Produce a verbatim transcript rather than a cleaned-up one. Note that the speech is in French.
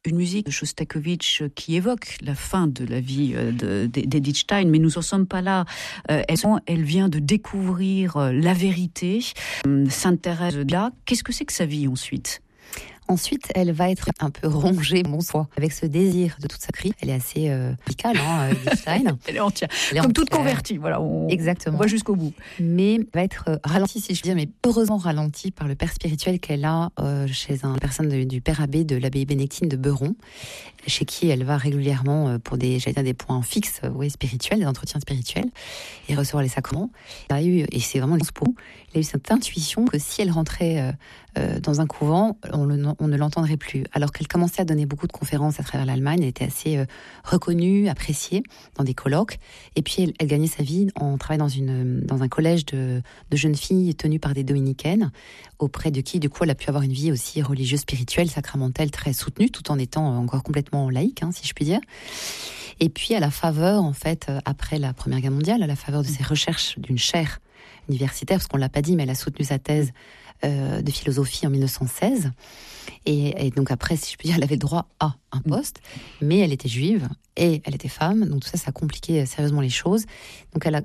une musique de Shostakovich qui évoque la fin de la vie de, de, d'Edith Stein, mais nous n'en sommes pas là. Euh, elle, elle vient de découvrir la vérité. Sainte Thérèse de là, qu'est-ce que c'est que sa vie ensuite ? Ensuite, elle va être un peu rongée, bon soi, avec ce désir de toute sa crie. Elle est assez euh, radicale, hein, Edith Stein. Elle est entière. Elle est Comme entière. toute convertie, voilà. On, Exactement. On va jusqu'au bout. Mais elle va être euh, ralentie, si je puis dire, mais heureusement ralentie par le père spirituel qu'elle a euh, chez une personne de, du père abbé de l'abbaye bénédictine de Beuron, chez qui elle va régulièrement euh, pour des, j'allais dire, des points fixes, euh, oui, spirituels, des entretiens spirituels, et recevoir les sacrements. Elle a eu, et c'est vraiment une pour elle a eu cette intuition que si elle rentrait euh, euh, dans un couvent, on, le, on ne l'entendrait plus. Alors qu'elle commençait à donner beaucoup de conférences à travers l'Allemagne, elle était assez euh, reconnue, appréciée dans des colloques. Et puis elle, elle gagnait sa vie en travaillant dans, une, dans un collège de, de jeunes filles tenues par des dominicaines, auprès de qui, du coup, elle a pu avoir une vie aussi religieuse, spirituelle, sacramentelle, très soutenue, tout en étant encore complètement laïque, hein, si je puis dire. Et puis, à la faveur, en fait, après la Première Guerre mondiale, à la faveur de ses recherches d'une chaire universitaire, parce qu'on ne l'a pas dit, mais elle a soutenu sa thèse euh, de philosophie en mille neuf cent seize. Et, et donc après, si je puis dire, elle avait le droit à un poste, mais elle était juive et elle était femme, donc tout ça, ça a compliqué sérieusement les choses. Donc elle a